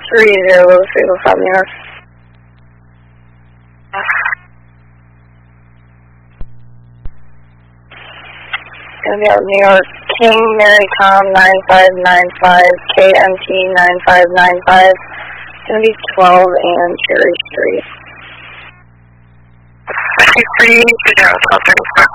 3003 South New York. Gonna be out of New York. King Mary Tom 9595, KMT 9595. Gonna be 12 and Cherry Street. 53, 0, 1234.